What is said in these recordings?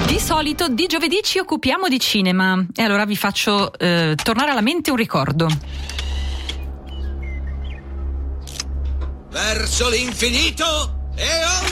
Di solito di giovedì ci occupiamo di cinema e allora vi faccio tornare alla mente un ricordo. Verso l'infinito e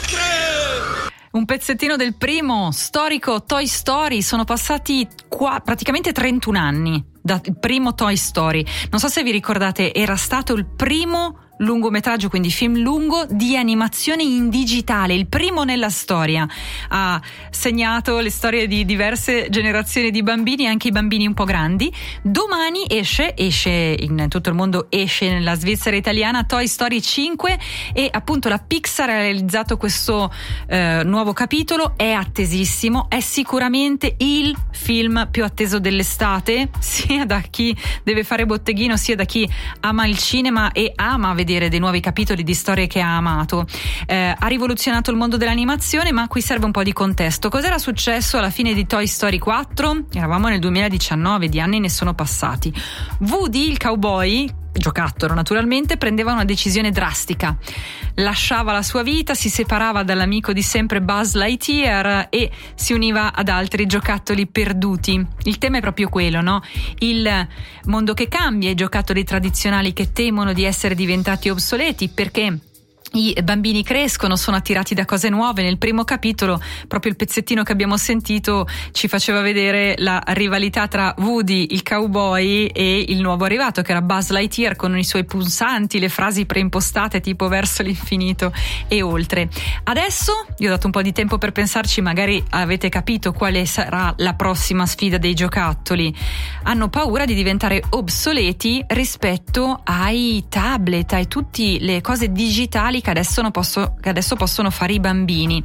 oltre! Un pezzettino del primo storico Toy Story. Sono passati praticamente 31 anni dal primo Toy Story. Non so se vi ricordate, era stato il primo lungometraggio, quindi film lungo di animazione in digitale, il primo nella storia. Ha segnato le storie di diverse generazioni di bambini, anche i bambini un po' grandi. Domani esce in tutto il mondo, esce nella Svizzera italiana Toy Story 5 e appunto la Pixar ha realizzato questo nuovo capitolo. È attesissimo, è sicuramente il film più atteso dell'estate, sia da chi deve fare botteghino sia da chi ama il cinema e ama vedere dei nuovi capitoli di storie che ha amato. Ha rivoluzionato il mondo dell'animazione, ma qui serve un po' di contesto. Cos'era successo alla fine di Toy Story 4? Eravamo nel 2019, di anni ne sono passati. Woody, il cowboy, giocattolo naturalmente, prendeva una decisione drastica. Lasciava la sua vita, si separava dall'amico di sempre Buzz Lightyear e si univa ad altri giocattoli perduti. Il tema è proprio quello, no? Il mondo che cambia, i giocattoli tradizionali che temono di essere diventati obsoleti perché i bambini crescono, sono attirati da cose nuove. Nel primo capitolo, proprio il pezzettino che abbiamo sentito ci faceva vedere la rivalità tra Woody, il cowboy, e il nuovo arrivato, che era Buzz Lightyear, con i suoi pulsanti, le frasi preimpostate tipo verso l'infinito e oltre. Adesso vi ho dato un po' di tempo per pensarci, magari avete capito quale sarà la prossima sfida dei giocattoli. Hanno paura di diventare obsoleti rispetto ai tablet, ai tutte le cose digitali che adesso possono fare i bambini.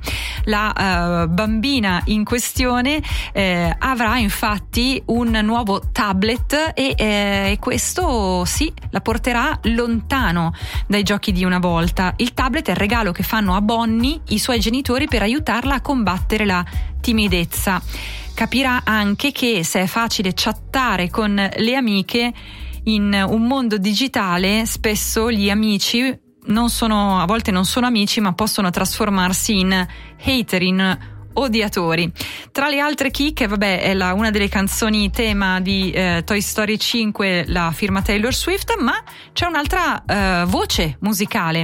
La bambina in questione avrà infatti un nuovo tablet e questo sì, la porterà lontano dai giochi di una volta. Il tablet è il regalo che fanno a Bonnie i suoi genitori per aiutarla a combattere la timidezza. Capirà anche che se è facile chattare con le amiche in un mondo digitale, spesso gli amici a volte non sono amici, ma possono trasformarsi in hater, in odiatori. Tra le altre chicche, è una delle canzoni tema di Toy Story 5, la firma Taylor Swift, ma c'è un'altra voce musicale.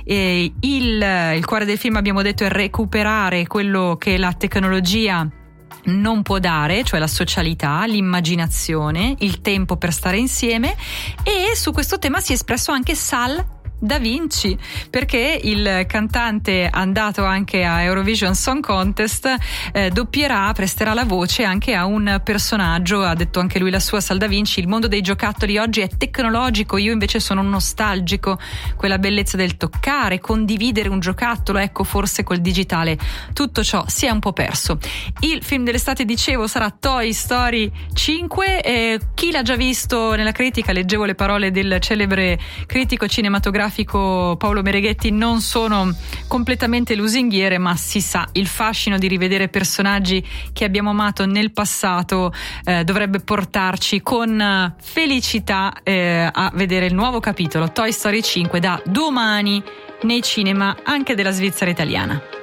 Il cuore del film, abbiamo detto, è recuperare quello che la tecnologia non può dare, cioè la socialità, l'immaginazione, il tempo per stare insieme, e su questo tema si è espresso anche Sal Da Vinci, perché il cantante andato anche a Eurovision Song Contest presterà la voce anche a un personaggio. Ha detto anche lui la sua, Sal Da Vinci: il mondo dei giocattoli oggi è tecnologico, io invece sono nostalgico, quella bellezza del toccare, condividere un giocattolo, ecco, forse col digitale tutto ciò si è un po' perso. Il film dell'estate, dicevo, sarà Toy Story 5. Chi l'ha già visto nella critica, leggevo le parole del celebre critico cinematografico Paolo Mereghetti, non sono completamente lusinghiere, ma si sa, il fascino di rivedere personaggi che abbiamo amato nel passato dovrebbe portarci con felicità a vedere il nuovo capitolo Toy Story 5 da domani nei cinema anche della Svizzera italiana.